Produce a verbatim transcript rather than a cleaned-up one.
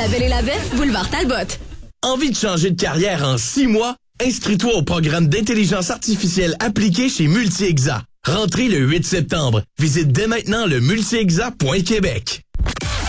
La Belle et la Bête, boulevard Talbot. Envie de changer de carrière en six mois? Inscris-toi au programme d'intelligence artificielle appliquée chez Multi-Exa. Rentrez le huit septembre. Visite dès maintenant le multi exa point québec.